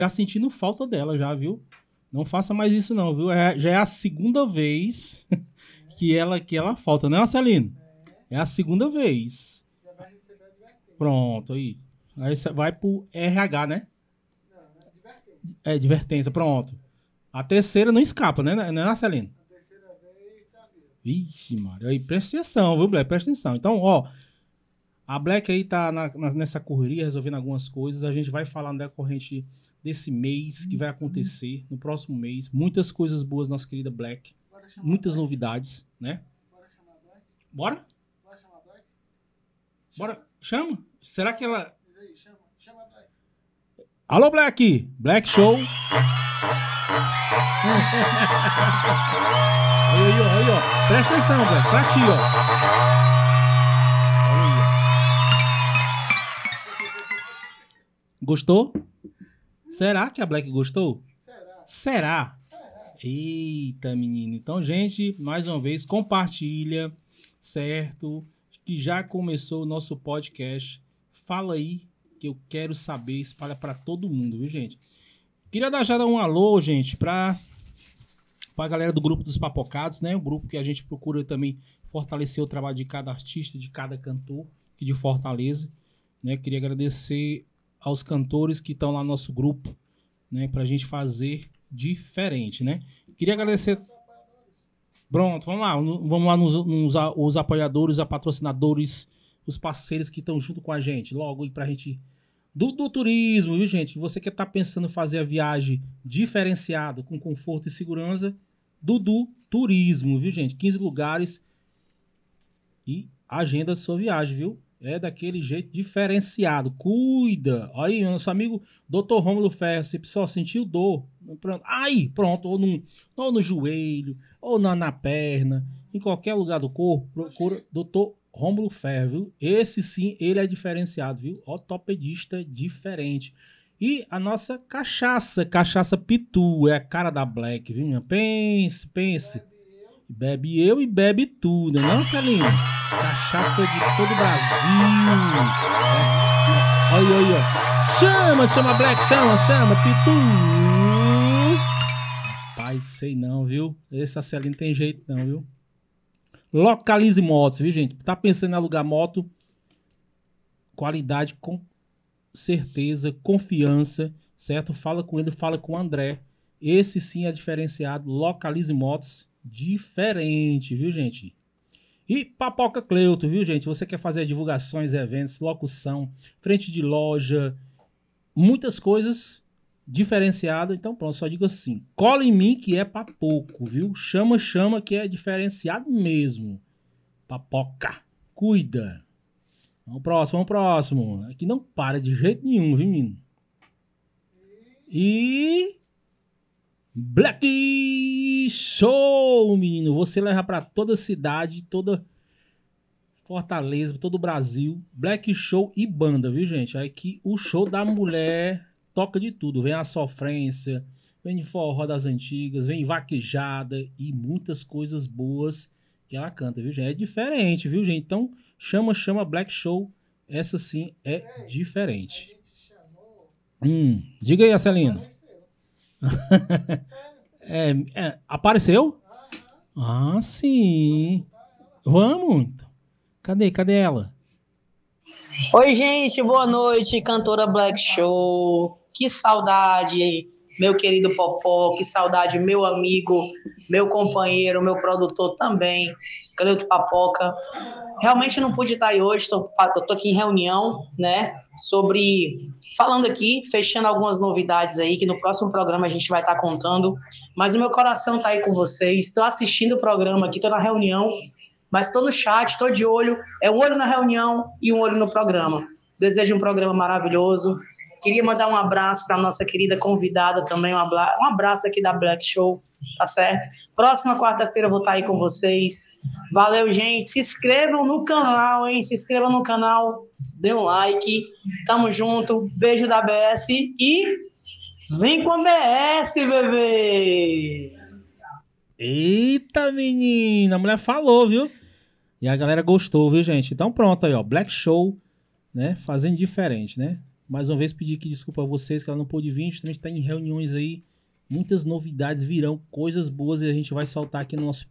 Já sentindo falta dela já, viu? Não faça mais isso não, viu? Já é a segunda vez que ela falta, né, Marcelino? É a segunda vez. Já vai receber a advertência. Pronto, aí. Aí você vai pro RH, né? Não, advertência. É, advertência, pronto. A terceira não escapa, né, Marcelino? A terceira vez já viu. Vixe, Mário. Aí, presta atenção, viu, Black? Presta atenção. Então, ó, a Black aí tá nessa correria, resolvendo algumas coisas. A gente vai falar no decorrente desse mês que vai acontecer, no próximo mês. Muitas coisas boas, nossa querida Black. Bora chamar Muitas Black? novidades, né? Bora chamar Black? Bora? Bora chamar Black? Bora. Chama. Será que ela... Diz aí, chama Black. Alô, Black! Black Show! Aí, ó. Presta atenção, Black. Pra ti, ó. Olha aí, ó. Gostou? Será que a Black gostou? Será? Será? Eita, menino. Então, gente, mais uma vez, compartilha, certo? Que já começou o nosso podcast. Fala aí, que eu quero saber. Espalha pra todo mundo, viu, gente? Queria já dar um alô, gente, pra galera do grupo dos Papocados, né? O grupo que a gente procura também fortalecer o trabalho de cada artista, de cada cantor aqui de Fortaleza, né? Queria agradecer aos cantores que estão lá no nosso grupo, né? Pra gente fazer diferente, né? Queria agradecer... Pronto, vamos lá os apoiadores, os patrocinadores, os parceiros que estão junto com a gente, logo aí pra gente... Do turismo, viu, gente? Você que tá pensando em fazer a viagem diferenciada, com conforto e segurança, do Turismo, viu, gente? 15 lugares e agenda a sua viagem, viu? É daquele jeito diferenciado. Cuida. Olha aí, nosso amigo Dr. Rômulo Ferro. Você só sentiu dor. Pronto. Aí, pronto. Ou no joelho, ou na perna, em qualquer lugar do corpo, procura Dr. Rômulo Ferro, viu? Esse sim, ele é diferenciado, viu? Ortopedista diferente. E a nossa cachaça Pitu, é a cara da Black, viu? Pense. Bebe eu e bebe tu, né, não, Celinho? Cachaça de todo o Brasil. É. Olha aí, ó. Chama Black, chama, Pitu. Rapaz, sei não, viu? Esse Celinho não tem jeito não, viu? Localize Motos, viu, gente? Tá pensando em alugar moto? Qualidade, com certeza, confiança, certo? Fala com ele, fala com o André. Esse sim é diferenciado. Localize Motos, diferente, viu, gente? E Papoca Cleuto, viu, gente? Você quer fazer divulgações, eventos, locução, frente de loja, muitas coisas diferenciadas. Então, pronto, só digo assim: cola em mim que é pra pouco, viu? Chama que é diferenciado mesmo. Papoca, cuida. Vamos próximo. Aqui não para de jeito nenhum, viu, menino? E... Black Show, menino. Você leva pra toda a cidade, toda Fortaleza, todo o Brasil. Black Show e banda, viu, gente? Aqui o show da mulher toca de tudo. Vem a sofrência, vem de forró das antigas, vem vaquejada e muitas coisas boas que ela canta, viu, gente? É diferente, viu, gente? Então, chama Black Show. Essa sim é diferente. Diga aí, Acelino. Apareceu? Ah, sim. Vamos. Cadê ela? Oi, gente, boa noite, cantora Black Show. Que saudade, meu querido Popó, que saudade, meu amigo, meu companheiro, meu produtor também, Cleuto Papoca. Realmente não pude estar aí hoje, estou aqui em reunião, né, falando aqui, fechando algumas novidades aí, que no próximo programa a gente vai estar contando, mas o meu coração está aí com vocês, estou assistindo o programa aqui, estou na reunião, mas estou no chat, estou de olho, é um olho na reunião e um olho no programa. Desejo um programa maravilhoso. Queria mandar um abraço para a nossa querida convidada também, um abraço aqui da Black Show, tá certo? Próxima quarta-feira eu vou estar aí com vocês. Valeu, gente. Se inscrevam no canal, hein? Se inscrevam no canal, dê um like. Tamo junto. Beijo da BS e vem com a BS, bebê! Eita, menina, a mulher falou, viu? E a galera gostou, viu, gente? Então pronto aí, ó, Black Show, né? Fazendo diferente, né? Mais uma vez pedir aqui desculpa a vocês que ela não pôde vir, justamente está em reuniões aí. Muitas novidades virão, coisas boas e a gente vai soltar aqui no nosso